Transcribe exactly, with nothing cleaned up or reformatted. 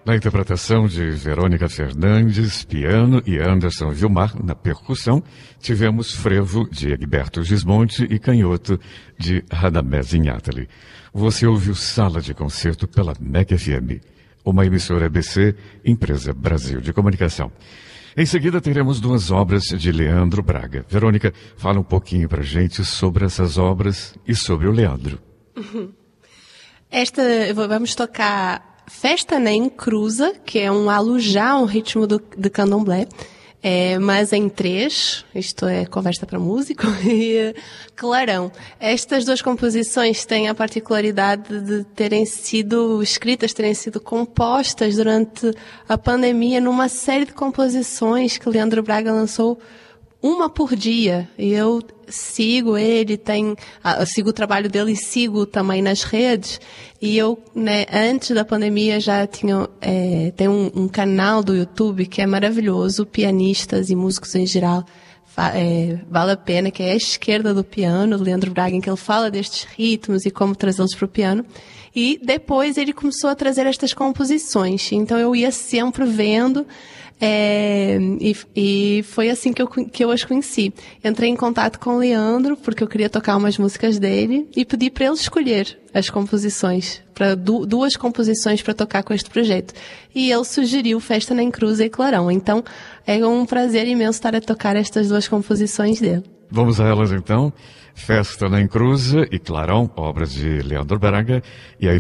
Na interpretação de Verônica Fernandes, piano, e Anderson Vilmar, na percussão, tivemos frevo de Egberto Gismonti e canhoto de Radamés Inátali. Você ouviu Sala de Concerto pela M E C F M, uma emissora A B C, Empresa Brasil de Comunicação. Em seguida, teremos duas obras de Leandro Braga. Verônica, fala um pouquinho pra gente sobre essas obras e sobre o Leandro. Esta, vamos tocar Festa na Encruza, que é um alujá, um ritmo do, do candomblé, é, mas em três, isto é conversa para músico, e Clarão. Estas duas composições têm a particularidade de terem sido escritas, terem sido compostas durante a pandemia numa série de composições que Leandro Braga lançou uma por dia, e eu sigo ele, tem, eu sigo o trabalho dele e sigo também nas redes, e eu, né, antes da pandemia já tinha, é, tem um, um canal do YouTube que é maravilhoso, pianistas e músicos em geral, é, vale a pena, que é A Esquerda do Piano, do Leandro Braga, em que ele fala destes ritmos e como trazê-los para o piano. E depois ele começou a trazer estas composições, então eu ia sempre vendo, É, e, e foi assim que eu, que eu as conheci. Entrei em contato com o Leandro, porque eu queria tocar umas músicas dele, e pedi para ele escolher as composições, para du, duas composições para tocar com este projeto. E ele sugeriu Festa na Encruza e Clarão. Então, é um prazer imenso estar a tocar estas duas composições dele. Vamos a elas então. Festa na Encruza e Clarão, obras de Leandro Braga, e a